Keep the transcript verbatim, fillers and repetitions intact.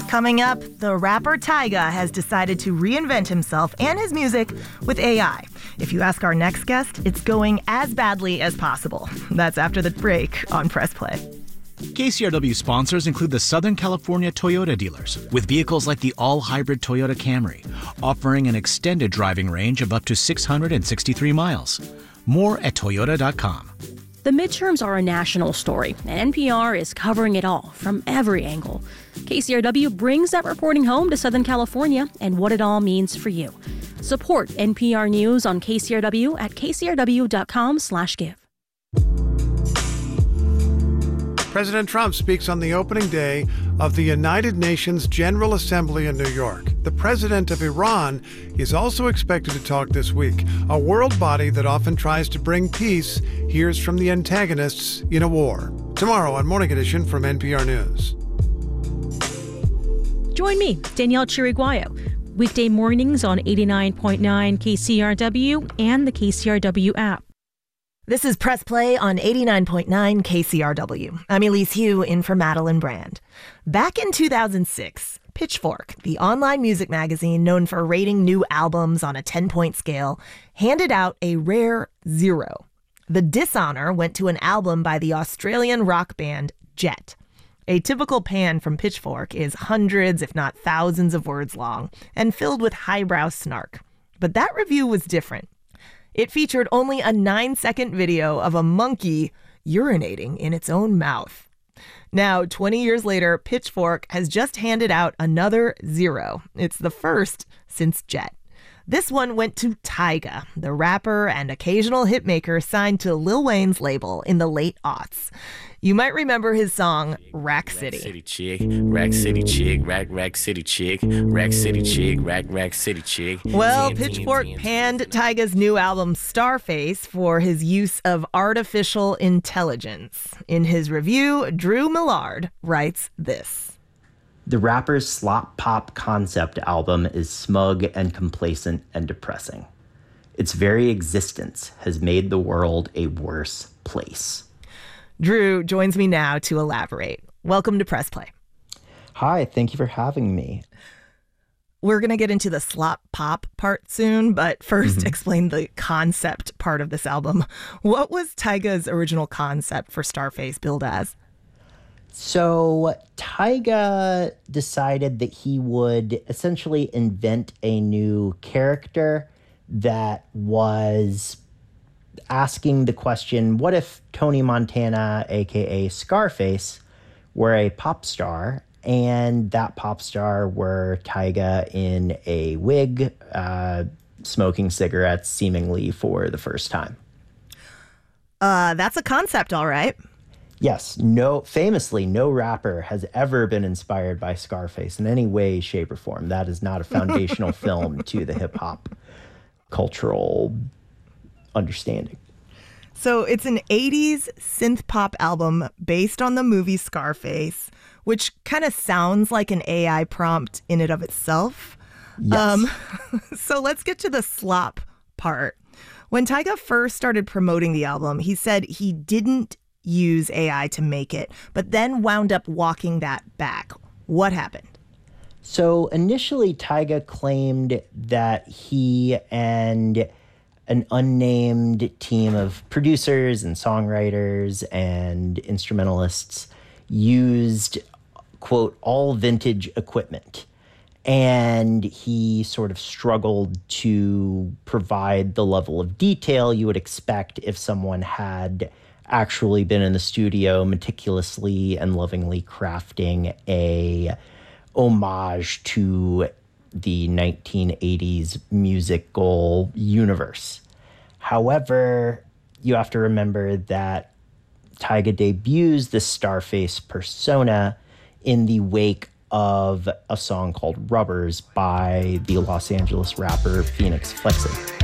Coming up, the rapper Tyga has decided to reinvent himself and his music with A I. If you ask our next guest, it's going as badly as possible. That's after the break on Press Play. K C R W sponsors include the Southern California Toyota dealers, with vehicles like the all-hybrid Toyota Camry, offering an extended driving range of up to six hundred sixty-three miles. More at toyota dot com. The midterms are a national story, and N P R is covering it all from every angle. K C R W brings that reporting home to Southern California and what it all means for you. Support N P R News on K C R W at k c r w dot com slash give. President Trump speaks on the opening day of the United Nations General Assembly in New York. The president of Iran is also expected to talk this week. A world body that often tries to bring peace hears from the antagonists in a war. Tomorrow on Morning Edition from N P R News. Join me, Danielle Chiriguayo, weekday mornings on eighty-nine point nine K C R W and the K C R W app. This is Press Play on eighty-nine point nine K C R W. I'm Elise Hu in for Madeline Brand. Back in two thousand six, Pitchfork, the online music magazine known for rating new albums on a ten-point scale, handed out a rare zero. The dishonor went to an album by the Australian rock band Jet. A typical pan from Pitchfork is hundreds, if not thousands of words long and filled with highbrow snark. But that review was different. It featured only a nine-second video of a monkey urinating in its own mouth. Now, twenty years later, Pitchfork has just handed out another zero. It's the first since Jet. This one went to Tyga, the rapper and occasional hitmaker signed to Lil Wayne's label in the late aughts. You might remember his song, Rack City. Rack City chick, Rack City chick, Rack Rack City chick, Rack City chick, Rack Rack City chick. Well, Pitchfork panned Tyga's new album, Starface, for his use of artificial intelligence. In his review, Drew Millard writes this. The rapper's slop pop concept album is smug and complacent and depressing. Its very existence has made the world a worse place. Drew joins me now to elaborate. Welcome to Press Play. Hi, thank you for having me. We're going to get into the slop pop part soon, but first mm-hmm. explain the concept part of this album. What was Tyga's original concept for Starface billed as? So Tyga decided that he would essentially invent a new character that was asking the question, what if Tony Montana, a k a. Scarface, were a pop star, and that pop star were Tyga in a wig, uh, smoking cigarettes seemingly for the first time? Uh, that's a concept, all right. Yes, no. Famously, no rapper has ever been inspired by Scarface in any way, shape, or form. That is not a foundational film to the hip-hop cultural understanding. So it's an eighties synth pop album based on the movie Scarface, which kind of sounds like an A I prompt in and of itself. Yes. Um, so let's get to the slop part. When Tyga first started promoting the album, he said he didn't use A I to make it, but then wound up walking that back. What happened? So initially, Tyga claimed that he and an unnamed team of producers and songwriters and instrumentalists used, quote, all vintage equipment. And he sort of struggled to provide the level of detail you would expect if someone had actually been in the studio meticulously and lovingly crafting a homage to the nineteen eighties musical universe. However, you have to remember that Tyga debuts the Starface persona in the wake of a song called Rubbers by the Los Angeles rapper Phoenix Flexing.